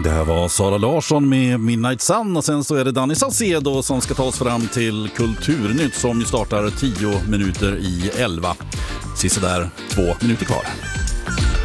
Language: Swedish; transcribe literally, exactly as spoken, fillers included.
Det här var Sara Larsson med Midnight Sun och sen så är det Danny Saucedo som ska ta oss fram till Kulturnytt som ju startar tio minuter i elva. Sista där, två minuter kvar.